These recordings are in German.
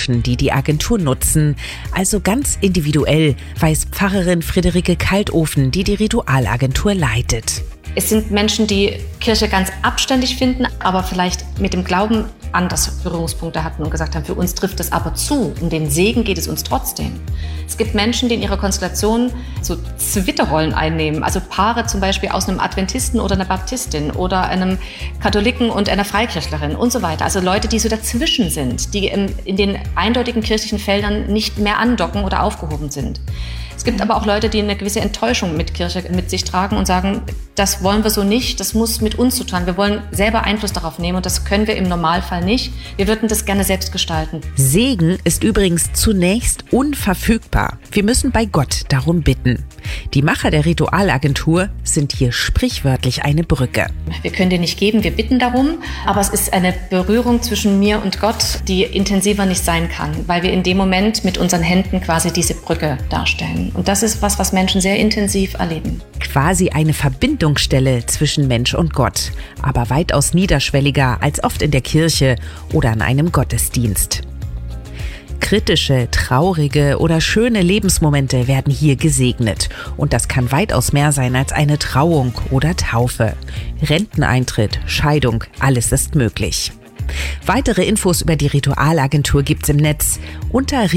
Menschen, die die Agentur nutzen. Also ganz individuell, weiß Pfarrerin Friederike Kaltofen, die die Ritualagentur leitet. Es sind Menschen, die Kirche ganz abständig finden, aber vielleicht mit dem Glauben anders Berührungspunkte hatten und gesagt haben, für uns trifft es aber zu. Um den Segen geht es uns trotzdem. Es gibt Menschen, die in ihrer Konstellation so Zwitterrollen einnehmen. Also Paare zum Beispiel aus einem Adventisten oder einer Baptistin oder einem Katholiken und einer Freikirchlerin und so weiter. Also Leute, die so dazwischen sind, die in den eindeutigen kirchlichen Feldern nicht mehr andocken oder aufgehoben sind. Es gibt aber auch Leute, die eine gewisse Enttäuschung mit Kirche mit sich tragen und sagen, das wollen wir so nicht, das muss mit uns zu tun. Wir wollen selber Einfluss darauf nehmen und das können wir im Normalfall nicht. Wir würden das gerne selbst gestalten. Segen ist übrigens zunächst unverfügbar. Wir müssen bei Gott darum bitten. Die Macher der Ritualagentur sind hier sprichwörtlich eine Brücke. Wir können den nicht geben, wir bitten darum, aber es ist eine Berührung zwischen mir und Gott, die intensiver nicht sein kann, weil wir in dem Moment mit unseren Händen quasi diese Brücke darstellen. Und das ist was Menschen sehr intensiv erleben. Quasi eine Verbindungsstelle zwischen Mensch und Gott, aber weitaus niederschwelliger als oft in der Kirche oder an einem Gottesdienst. Kritische, traurige oder schöne Lebensmomente werden hier gesegnet. Und das kann weitaus mehr sein als eine Trauung oder Taufe. Renteneintritt, Scheidung, alles ist möglich. Weitere Infos über die Ritualagentur gibt's im Netz unter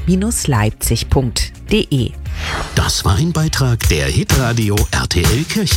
rita-leipzig.de. Das war ein Beitrag der Hitradio RTL Kirchen.